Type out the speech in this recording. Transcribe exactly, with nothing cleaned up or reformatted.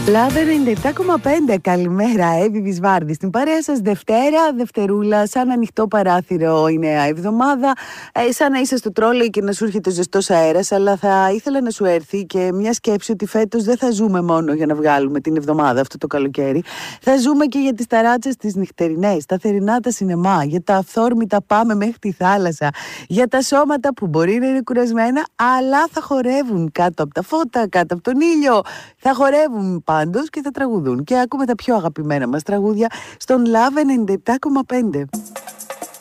Λάβε ενενήντα επτά κόμμα πέντε. Καλημέρα, Εύη Βυσβάρδη. Στην παρέα σας Δευτέρα, Δευτερούλα, σαν ανοιχτό παράθυρο η νέα εβδομάδα. Ε, σαν να είσαι στο τρόλεϊ και να σου έρχεται ζεστός αέρας. Αλλά θα ήθελα να σου έρθει και μια σκέψη ότι φέτος δεν θα ζούμε μόνο για να βγάλουμε την εβδομάδα αυτό το καλοκαίρι. Θα ζούμε και για τις ταράτσες τις νυχτερινές, τα θερινά τα σινεμά, για τα αυθόρμητα πάμε μέχρι τη θάλασσα, για τα σώματα που μπορεί να είναι κουρασμένα, αλλά θα χορεύουν κάτω από τα φώτα, κάτω από τον ήλιο. Θα χορεύουν πάντως και θα τραγουδούν. Και ακούμε τα πιο αγαπημένα μας τραγούδια στον Love ενενήντα επτά κόμμα πέντε.